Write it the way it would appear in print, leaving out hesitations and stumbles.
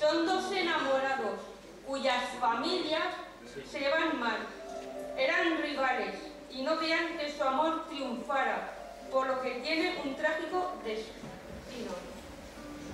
Son dos enamorados cuyas familias se llevan mal. Eran rivales y no querían que su amor triunfara, por lo que tiene un trágico destino.